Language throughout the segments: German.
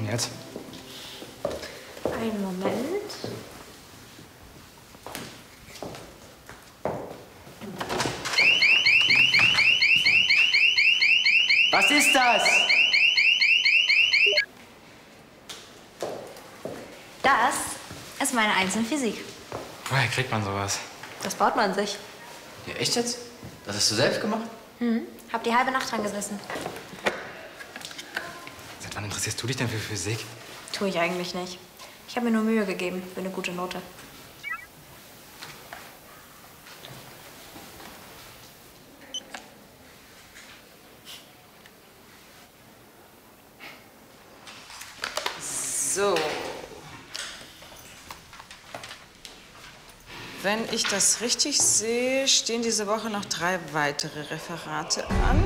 Und jetzt? Einen Moment. Was ist das? Das ist meine Eins in Physik. Woher kriegt man sowas? Das baut man sich. Ja, echt jetzt? Das hast du selbst gemacht? Hab die halbe Nacht dran gesessen. Seit wann interessierst du dich denn für Physik? Tue ich eigentlich nicht. Ich habe mir nur Mühe gegeben für eine gute Note. So. Wenn ich das richtig sehe, stehen diese Woche noch 3 weitere Referate an.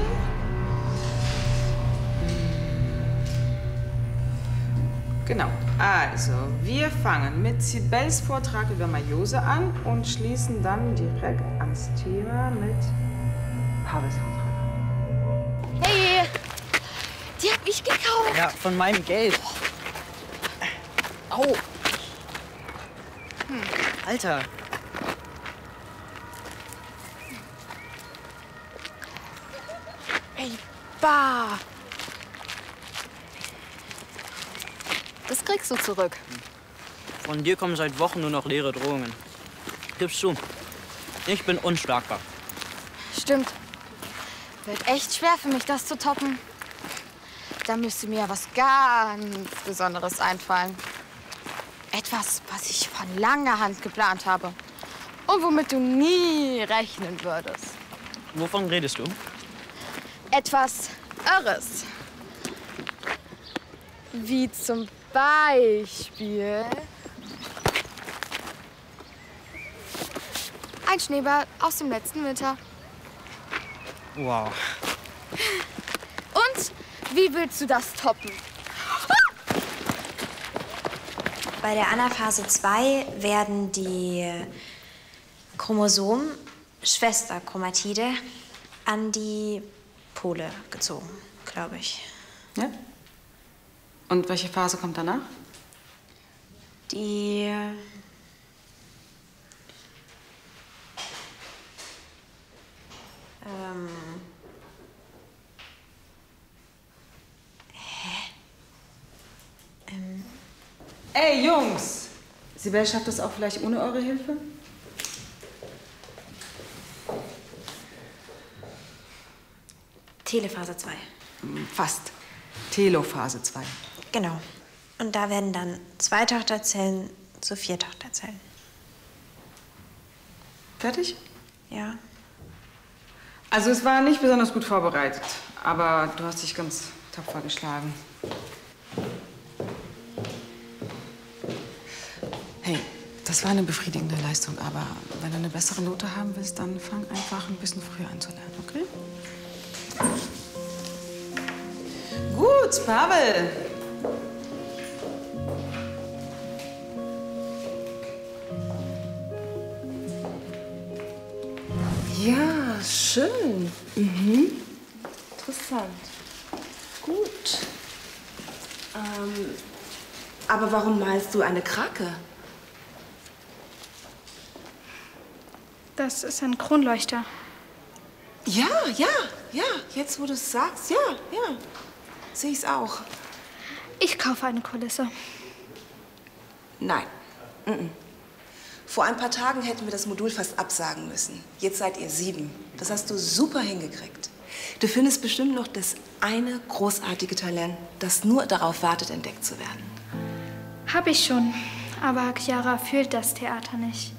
Genau. Also, wir fangen mit Sibels Vortrag über Meiose an und schließen dann direkt ans Thema mit Pavels Vortrag. Hey, die hab ich gekauft. Ja, von meinem Geld. Au. Alter. Ey, bah. Das kriegst du zurück. Von dir kommen seit Wochen nur noch leere Drohungen. Gib's zu. Ich bin unschlagbar. Stimmt. Wird echt schwer für mich, das zu toppen. Da müsste mir ja was ganz Besonderes einfallen. Etwas, was ich von langer Hand geplant habe. Und womit du nie rechnen würdest. Wovon redest du? Etwas Irres. Wie zum Beispiel ein Schneeball aus dem letzten Winter. Wow. Und wie willst du das toppen? Bei der Anaphase 2 werden die Chromosomen, Schwesterchromatide, an die Pole gezogen, glaube ich. Ja? Und welche Phase kommt danach? Die Ey, Jungs! Sibel schafft das auch vielleicht ohne eure Hilfe? Telephase 2. Fast. Telophase 2. Genau. Und da werden dann 2 Tochterzellen zu 4 Tochterzellen. Fertig? Ja. Also es war nicht besonders gut vorbereitet, aber du hast dich ganz tapfer geschlagen. Hey, das war eine befriedigende Leistung, aber wenn du eine bessere Note haben willst, dann fang einfach ein bisschen früher an zu lernen, okay? Gut, Pavel. Ja, schön. Interessant. Gut. Aber warum malst du eine Krake? Das ist ein Kronleuchter. Ja. Jetzt, wo du es sagst, ja. Sehe ich es auch. Ich kaufe eine Kulisse. Nein. Vor ein paar Tagen hätten wir das Modul fast absagen müssen. Jetzt seid ihr 7. Das hast du super hingekriegt. Du findest bestimmt noch das eine großartige Talent, das nur darauf wartet, entdeckt zu werden. Hab ich schon. Aber Chiara fühlt das Theater nicht.